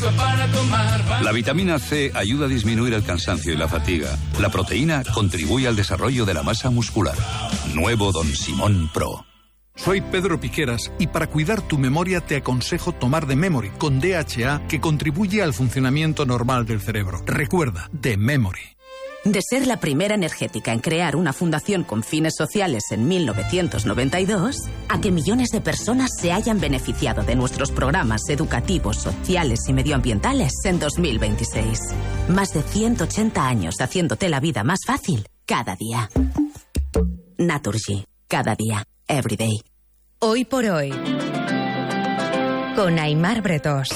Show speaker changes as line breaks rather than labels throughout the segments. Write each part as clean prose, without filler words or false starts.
La vitamina C ayuda a disminuir el cansancio y la fatiga. La proteína contribuye al desarrollo de la masa muscular. Nuevo Don Simón Pro.
Soy Pedro Piqueras y para cuidar tu memoria te aconsejo tomar The Memory con DHA, que contribuye al funcionamiento normal del cerebro. Recuerda, The Memory.
De ser la primera energética en crear una fundación con fines sociales en 1992, a que millones de personas se hayan beneficiado de nuestros programas educativos, sociales y medioambientales en 2026. Más de 180 años haciéndote la vida más fácil cada día. Naturgy. Cada día. Every day.
Hoy por hoy. Con Aimar Bretos.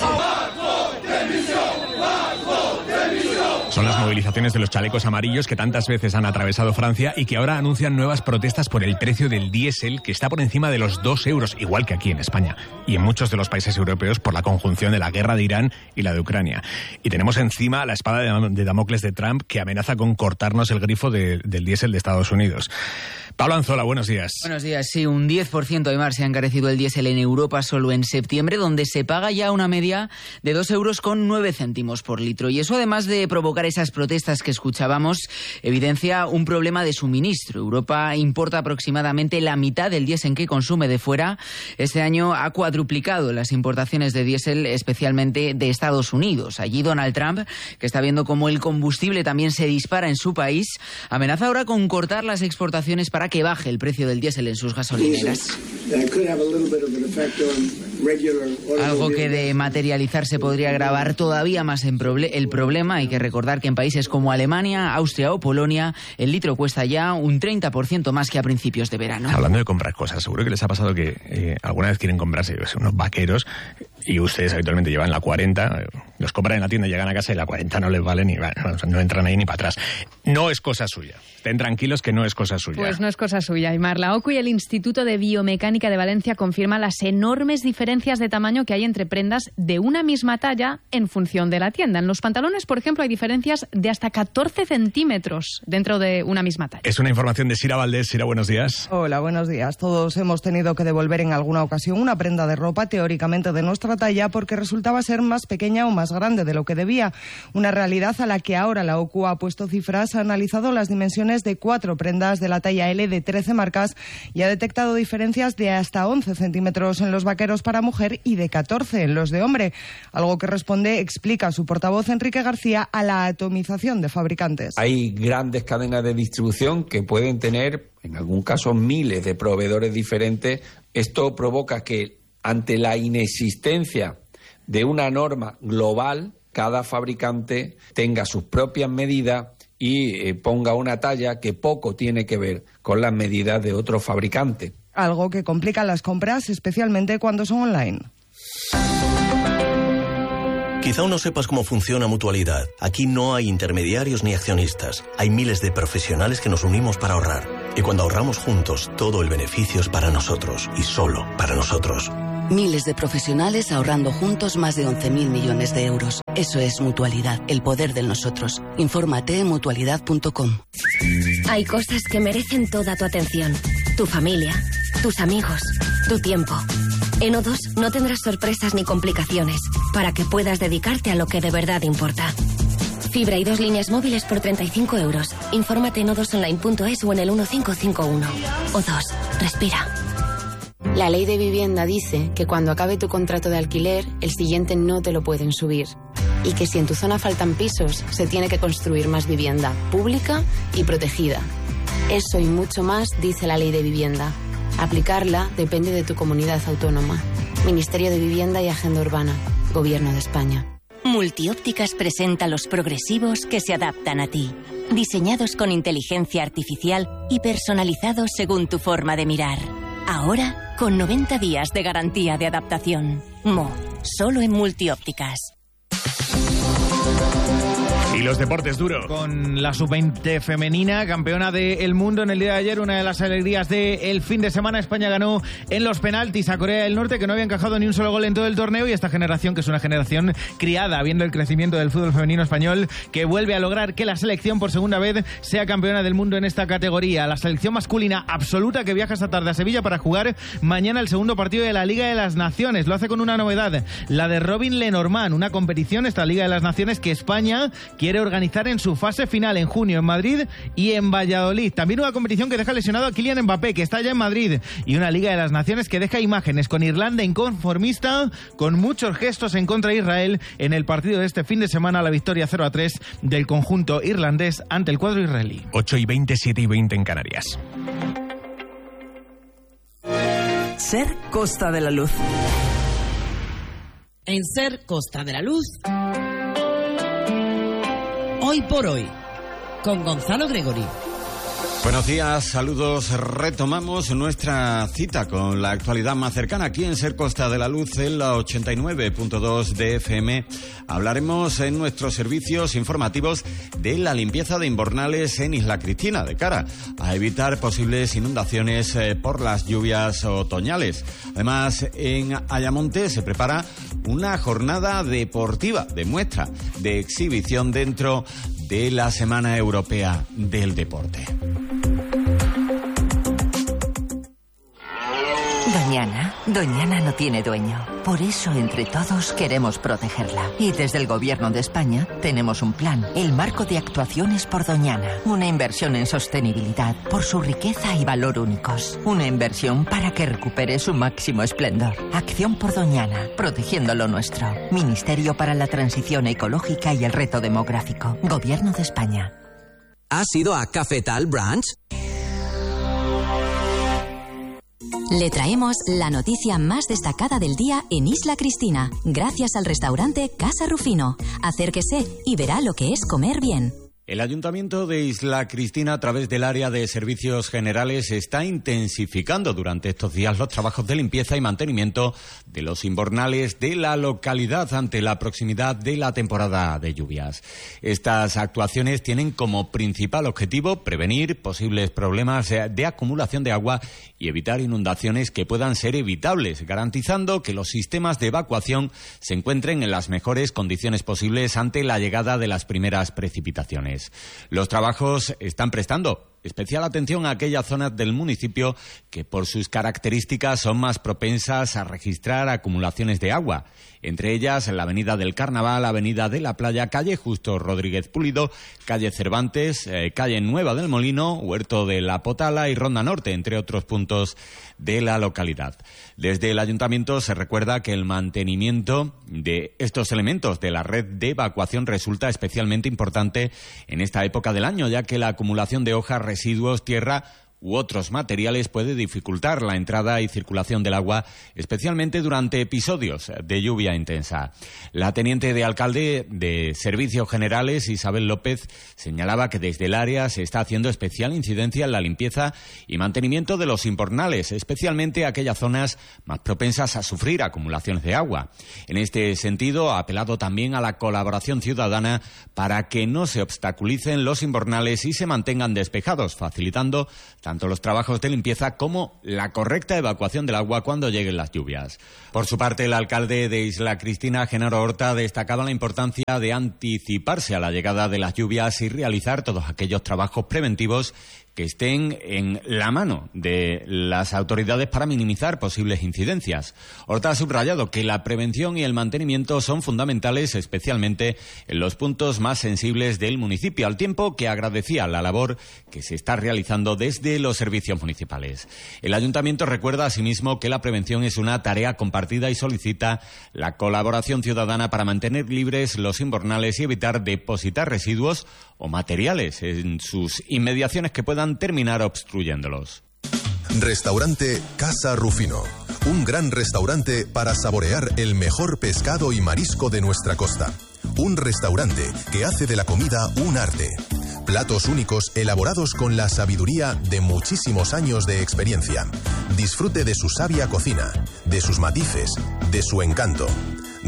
Son las movilizaciones de los chalecos amarillos que tantas veces han atravesado Francia y que ahora anuncian nuevas protestas por el precio del diésel, que está por encima de los 2 euros, igual que aquí en España, y en muchos de los países europeos por la conjunción de la guerra de Irán y la de Ucrania. Y tenemos encima la espada de Damocles de Trump, que amenaza con cortarnos el grifo del diésel de Estados Unidos. Pablo Anzola, buenos días.
Buenos días. Sí, un 10%, Aimar, se ha encarecido el diésel en Europa solo en septiembre, donde se paga ya una media de 2,09 euros por litro. Y eso, además de provocar esas protestas que escuchábamos, evidencia un problema de suministro. Europa importa aproximadamente la mitad del diésel que consume de fuera. Este año ha cuadruplicado las importaciones de diésel, especialmente de Estados Unidos. Allí Donald Trump, que está viendo cómo el combustible también se dispara en su país, amenaza ahora con cortar las exportaciones para que baje el precio del diésel en sus gasolineras. Algo que de materializarse podría agravar todavía más el problema. Hay que recordar que en países como Alemania, Austria o Polonia, el litro cuesta ya un 30% más que a principios de verano.
Hablando de comprar cosas, seguro que les ha pasado que alguna vez quieren comprarse unos vaqueros y ustedes habitualmente llevan la 40, los compran en la tienda, llegan a casa y la 40 no les vale ni, no entran ahí ni para atrás. No es cosa suya. Estén tranquilos que no es cosa suya.
Pues no es cosa suya, Aimar. La OCU y el Instituto de Biomecánica de Valencia confirman las enormes diferencias de tamaño que hay entre prendas de una misma talla en función de la tienda. En los pantalones, por ejemplo, hay diferencias de hasta 14 centímetros dentro de una misma talla.
Es una información de Sira Valdés. Sira, buenos días.
Hola, buenos días. Todos hemos tenido que devolver en alguna ocasión una prenda de ropa teóricamente de nuestra talla porque resultaba ser más pequeña o más grande de lo que debía. Una realidad a la que ahora la OCU ha puesto cifras, ha analizado las dimensiones de 4 prendas de la talla L de 13 marcas y ha detectado diferencias de hasta 11 centímetros en los vaqueros para mujer y de 14 en los de hombre. Algo que responde, explica su portavoz Enrique García, a la atomización de fabricantes.
Hay grandes cadenas de distribución que pueden tener, en algún caso, miles de proveedores diferentes. Esto provoca que, ante la inexistencia de una norma global, cada fabricante tenga sus propias medidas y ponga una talla que poco tiene que ver con las medidas de otro fabricante.
Algo que complica las compras, especialmente cuando son online.
Quizá aún no sepas cómo funciona Mutualidad. Aquí no hay intermediarios ni accionistas. Hay miles de profesionales que nos unimos para ahorrar. Y cuando ahorramos juntos, todo el beneficio es para nosotros y solo para nosotros.
Miles de profesionales ahorrando juntos más de 11.000 millones de euros. Eso es Mutualidad, el poder del nosotros. Infórmate en mutualidad.com.
Hay cosas que merecen toda tu atención. Tu familia, tus amigos, tu tiempo. En O2 no tendrás sorpresas ni complicaciones para que puedas dedicarte a lo que de verdad importa. Fibra y 2 líneas móviles por 35 euros. Infórmate en o2online.es o en el 1551. O2. Respira.
La ley de vivienda dice que cuando acabe tu contrato de alquiler, el siguiente no te lo pueden subir. Y que si en tu zona faltan pisos, se tiene que construir más vivienda pública y protegida. Eso y mucho más dice la ley de vivienda. Aplicarla depende de tu comunidad autónoma. Ministerio de Vivienda y Agenda Urbana. Gobierno de España.
Multiópticas presenta los progresivos que se adaptan a ti. Diseñados con inteligencia artificial y personalizados según tu forma de mirar. Ahora, con 90 días de garantía de adaptación. Solo en Multiópticas.
Y los deportes, Duro.
Con la sub-20 femenina, campeona del mundo en el día de ayer, una de las alegrías del fin de semana. España ganó en los penaltis a Corea del Norte, que no había encajado ni un solo gol en todo el torneo, y esta generación, que es una generación criada, viendo el crecimiento del fútbol femenino español, que vuelve a lograr que la selección por segunda vez sea campeona del mundo en esta categoría. La selección masculina absoluta, que viaja esta tarde a Sevilla para jugar mañana el segundo partido de la Liga de las Naciones. Lo hace con una novedad, la de Robin Lenormand, una competición, esta Liga de las Naciones, que España quiere organizar en su fase final en junio en Madrid y en Valladolid. También una competición que deja lesionado a Kylian Mbappé, que está ya en Madrid, y una Liga de las Naciones que deja imágenes con Irlanda inconformista, con muchos gestos en contra de Israel en el partido de este fin de semana, la victoria 0-3 del conjunto irlandés ante el cuadro israelí.
8:20, 7:20 en Canarias.
Ser Costa de la Luz.
En Ser Costa de la Luz, Hoy por Hoy, con Gonzalo Gregory.
Buenos días, saludos. Retomamos nuestra cita con la actualidad más cercana aquí en Ser Costa de la Luz, en la 89.2 de FM. Hablaremos en nuestros servicios informativos de la limpieza de invernales en Isla Cristina, de cara a evitar posibles inundaciones por las lluvias otoñales. Además, en Ayamonte se prepara una jornada deportiva de muestra, de exhibición dentro de la Semana Europea del Deporte.
Doñana no tiene dueño. Por eso, entre todos, queremos protegerla. Y desde el Gobierno de España tenemos un plan, el Marco de Actuaciones por Doñana. Una inversión en sostenibilidad por su riqueza y valor únicos. Una inversión para que recupere su máximo esplendor. Acción por Doñana, protegiendo lo nuestro. Ministerio para la Transición Ecológica y el Reto Demográfico. Gobierno de España.
¿Has ido a Cafetal Branch?
Le traemos la noticia más destacada del día en Isla Cristina, gracias al restaurante Casa Rufino. Acérquese y verá lo que es comer bien.
El Ayuntamiento de Isla Cristina, a través del área de servicios generales, está intensificando durante estos días los trabajos de limpieza y mantenimiento de los invernales de la localidad ante la proximidad de la temporada de lluvias. Estas actuaciones tienen como principal objetivo prevenir posibles problemas de acumulación de agua y evitar inundaciones que puedan ser evitables, garantizando que los sistemas de evacuación se encuentren en las mejores condiciones posibles ante la llegada de las primeras precipitaciones. Los trabajos están prestando especial atención a aquellas zonas del municipio que por sus características son más propensas a registrar acumulaciones de agua. Entre ellas, la Avenida del Carnaval, Avenida de la Playa, Calle Justo Rodríguez Pulido, Calle Cervantes, Calle Nueva del Molino, Huerto de la Potala y Ronda Norte, entre otros puntos de la localidad. Desde el Ayuntamiento se recuerda que el mantenimiento de estos elementos de la red de evacuación resulta especialmente importante en esta época del año, ya que la acumulación de hojas, residuos, tierra u otros materiales puede dificultar la entrada y circulación del agua, especialmente durante episodios de lluvia intensa. La teniente de alcalde de Servicios Generales, Isabel López, señalaba que desde el área se está haciendo especial incidencia en la limpieza y mantenimiento de los invernales, especialmente aquellas zonas más propensas a sufrir acumulaciones de agua. En este sentido, ha apelado también a la colaboración ciudadana para que no se obstaculicen los invernales y se mantengan despejados, facilitando tanto los trabajos de limpieza como la correcta evacuación del agua cuando lleguen las lluvias. Por su parte, el alcalde de Isla Cristina, Genaro Horta, destacaba la importancia de anticiparse a la llegada de las lluvias y realizar todos aquellos trabajos preventivos que estén en la mano de las autoridades para minimizar posibles incidencias. Horta ha subrayado que la prevención y el mantenimiento son fundamentales, especialmente en los puntos más sensibles del municipio, al tiempo que agradecía la labor que se está realizando desde los servicios municipales. El Ayuntamiento recuerda asimismo que la prevención es una tarea compartida y solicita la colaboración ciudadana para mantener libres los invernales y evitar depositar residuos o materiales en sus inmediaciones que puedan terminar obstruyéndolos.
Restaurante Casa Rufino. Un gran restaurante para saborear el mejor pescado y marisco de nuestra costa. Un restaurante que hace de la comida un arte. Platos únicos elaborados con la sabiduría de muchísimos años de experiencia. Disfrute de su sabia cocina, de sus matices, de su encanto.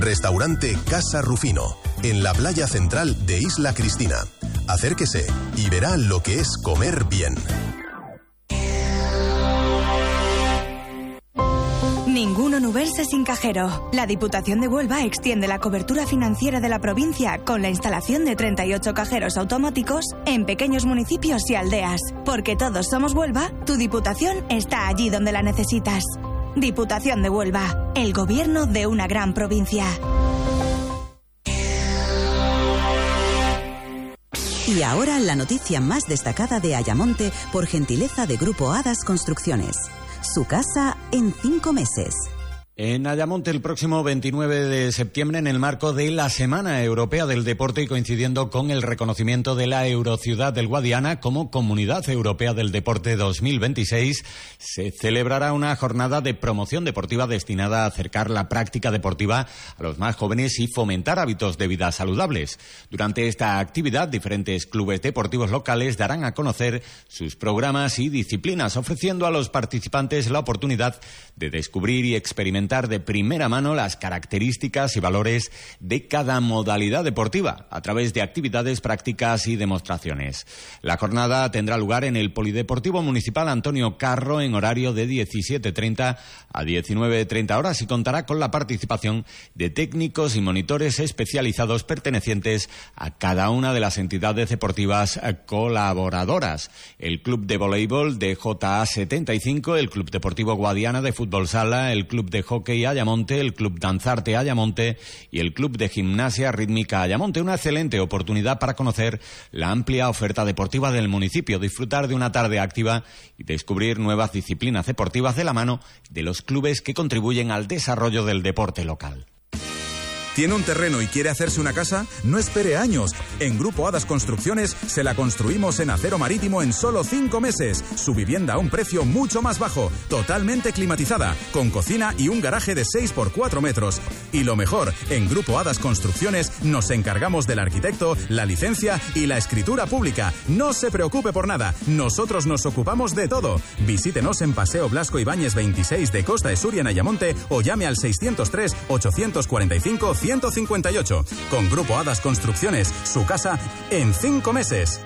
Restaurante Casa Rufino, en la playa central de Isla Cristina. Acérquese y verá lo que es comer bien.
Ningún onubense sin cajero. La Diputación de Huelva extiende la cobertura financiera de la provincia con la instalación de 38 cajeros automáticos en pequeños municipios y aldeas. Porque todos somos Huelva, tu Diputación está allí donde la necesitas. Diputación de Huelva, el gobierno de una gran provincia.
Y ahora la noticia más destacada de Ayamonte por gentileza de Grupo Hadas Construcciones. Su casa en 5 meses.
En Ayamonte el próximo 29 de septiembre, en el marco de la Semana Europea del Deporte y coincidiendo con el reconocimiento de la Eurociudad del Guadiana como Comunidad Europea del Deporte 2026, se celebrará una jornada de promoción deportiva destinada a acercar la práctica deportiva a los más jóvenes y fomentar hábitos de vida saludables. Durante esta actividad, diferentes clubes deportivos locales darán a conocer sus programas y disciplinas, ofreciendo a los participantes la oportunidad de descubrir y experimentar de primera mano las características y valores de cada modalidad deportiva a través de actividades prácticas y demostraciones. La jornada tendrá lugar en el Polideportivo Municipal Antonio Carro en horario de 17:30 a 19:30 horas y contará con la participación de técnicos y monitores especializados pertenecientes a cada una de las entidades deportivas colaboradoras. El Club de Voleibol de JA75, el Club Deportivo Guadiana de Fútbol Sala, el Club de Hockey Ayamonte, el Club Danzarte Ayamonte y el Club de Gimnasia Rítmica Ayamonte. Una excelente oportunidad para conocer la amplia oferta deportiva del municipio, disfrutar de una tarde activa y descubrir nuevas disciplinas deportivas de la mano de los clubes que contribuyen al desarrollo del deporte local.
¿Tiene un terreno y quiere hacerse una casa? No espere años. En Grupo Hadas Construcciones se la construimos en acero marítimo en solo 5 meses. Su vivienda a un precio mucho más bajo, totalmente climatizada, con cocina y un garaje de 6 por 4 metros. Y lo mejor, en Grupo Hadas Construcciones nos encargamos del arquitecto, la licencia y la escritura pública. No se preocupe por nada, nosotros nos ocupamos de todo. Visítenos en Paseo Blasco Ibáñez 26 de Costa de Suria en Ayamonte o llame al 603 845 158. Con Grupo Hadas Construcciones, su casa en 5 meses.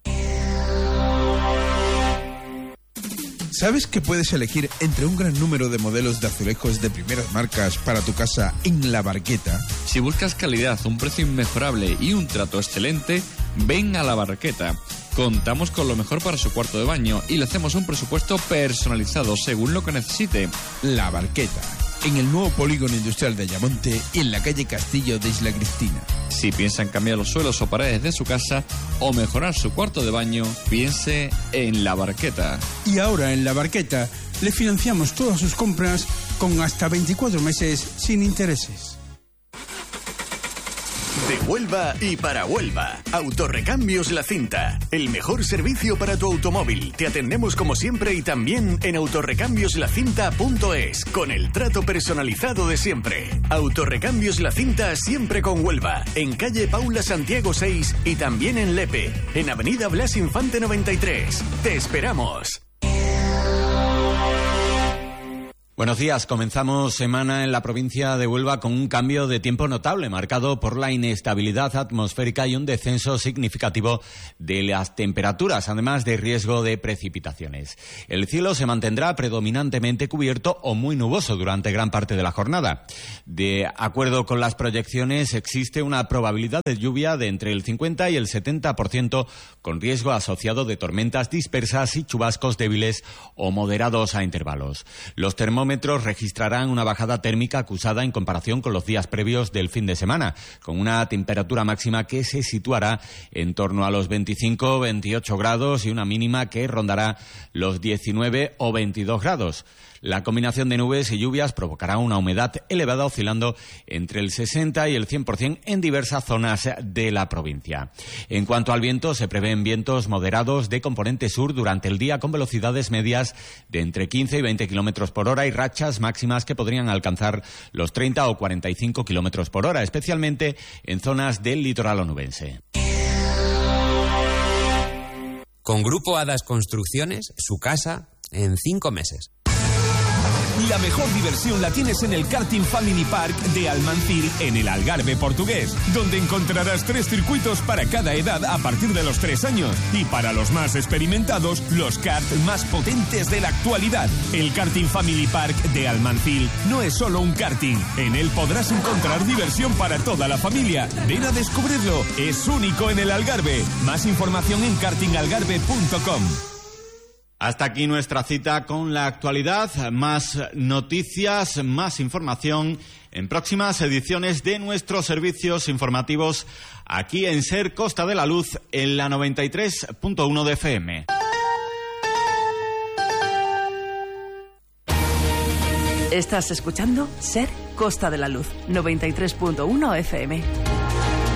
¿Sabes que puedes elegir entre un gran número de modelos de azulejos de primeras marcas para tu casa en La Barqueta?
Si buscas calidad, un precio inmejorable y un trato excelente, ven a La Barqueta. Contamos con lo mejor para su cuarto de baño y le hacemos un presupuesto personalizado según lo que necesite.
La Barqueta, en el nuevo polígono industrial de Ayamonte y en la calle Castillo de Isla Cristina.
Si piensa en cambiar los suelos o paredes de su casa o mejorar su cuarto de baño, piense en La Barqueta.
Y ahora en La Barqueta le financiamos todas sus compras con hasta 24 meses sin intereses.
De Huelva y para Huelva. Autorrecambios La Cinta. El mejor servicio para tu automóvil. Te atendemos como siempre y también en autorrecambiosLacinta.es con el trato personalizado de siempre. Autorrecambios La Cinta siempre con Huelva. En calle Paula Santiago 6 y también en Lepe. En avenida Blas Infante 93. Te esperamos.
Buenos días, comenzamos semana en la provincia de Huelva con un cambio de tiempo notable, marcado por la inestabilidad atmosférica y un descenso significativo de las temperaturas, además de riesgo de precipitaciones. El cielo se mantendrá predominantemente cubierto o muy nuboso durante gran parte de la jornada. De acuerdo con las proyecciones, existe una probabilidad de lluvia de entre el 50 y el 70%, con riesgo asociado de tormentas dispersas y chubascos débiles o moderados a intervalos. Los termómetros registrarán una bajada térmica acusada en comparación con los días previos del fin de semana, con una temperatura máxima que se situará en torno a los 25-28 grados y una mínima que rondará los 19 o 22 grados. La combinación de nubes y lluvias provocará una humedad elevada oscilando entre el 60 y el 100% en diversas zonas de la provincia. En cuanto al viento, se prevén vientos moderados de componente sur durante el día con velocidades medias de entre 15 y 20 kilómetros por hora y rachas máximas que podrían alcanzar los 30 o 45 kilómetros por hora, especialmente en zonas del litoral onubense.
Con Grupo Hadas Construcciones, su casa en 5 meses.
La mejor diversión la tienes en el Karting Family Park de Almancil, en el Algarve portugués, donde encontrarás 3 circuitos para cada edad a partir de los 3 años. Y para los más experimentados, los karts más potentes de la actualidad. El Karting Family Park de Almancil no es solo un karting. En él podrás encontrar diversión para toda la familia. Ven a descubrirlo. Es único en el Algarve. Más información en kartingalgarve.com.
Hasta aquí nuestra cita con la actualidad. Más noticias, más información en próximas ediciones de nuestros servicios informativos aquí en SER Costa de la Luz en la 93.1 de FM.
Estás escuchando SER Costa de la Luz, 93.1 FM.